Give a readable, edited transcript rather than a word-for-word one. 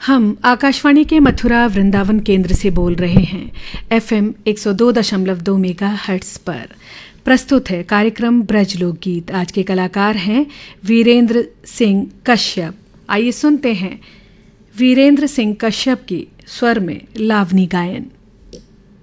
हम आकाशवाणी के मथुरा वृंदावन केंद्र से बोल रहे हैं। FM 102.2 मेगाहर्ट्ज पर प्रस्तुत है कार्यक्रम ब्रज लोकगीत। आज के कलाकार हैं वीरेंद्र सिंह कश्यप। आइए सुनते हैं वीरेंद्र सिंह कश्यप की स्वर में लावनी गायन।